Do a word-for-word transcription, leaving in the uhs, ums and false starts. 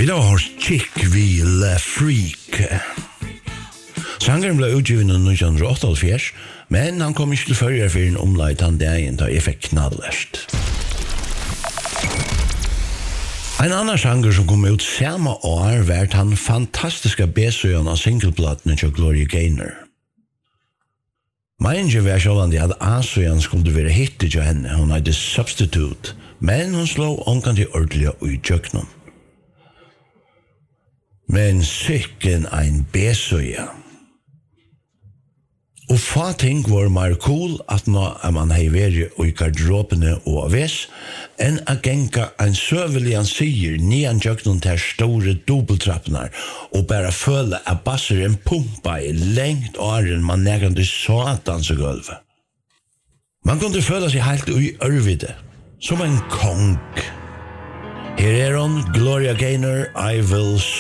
Vi da har Chick vi Le Freak. Sangeren ble utgiven i nitton åttaoghalvfjerds, men han kom ikke til førre for en omleit han dagen da jeg fikk knallest. En annan sanger som kom ut samme år var han fantastiska B-søen av singleplatene til Gloria Gaynor. Meningen var sjålandi at A-søen skulle være hittet til henne, hun hadde Substitute, men hun slå omkant i ordelig og i tjøknen. Men sikken ein B-søya. Og få ting var mer cool at nå er man hei veri og i gardropene og avis, enn a genka en søvelig han sier nian tjøknen til store dobbeltrappene og bare føle at basseren pumpa i lengt åren man negrande satans og gulvet. Man kunne føle seg helt ui ørvide, som en kong. Her er hun, Gloria Gaynor, I Will